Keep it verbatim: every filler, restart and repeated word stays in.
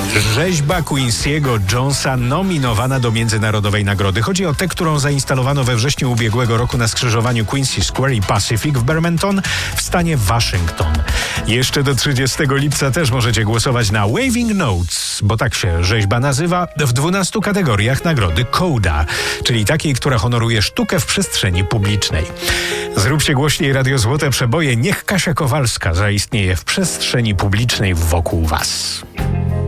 Rzeźba Quincy'ego Jonesa nominowana do międzynarodowej nagrody. Chodzi o tę, którą zainstalowano we wrześniu ubiegłego roku na skrzyżowaniu Quincy Square i Pacific w Bremerton w stanie Waszyngton. Jeszcze do trzydziestego lipca też możecie głosować na Waving Notes, bo tak się rzeźba nazywa, w dwunastu kategoriach nagrody Coda, czyli takiej, która honoruje sztukę w przestrzeni publicznej. Zróbcie głośniej Radio Złote Przeboje, niech Kasia Kowalska zaistnieje w przestrzeni publicznej wokół was.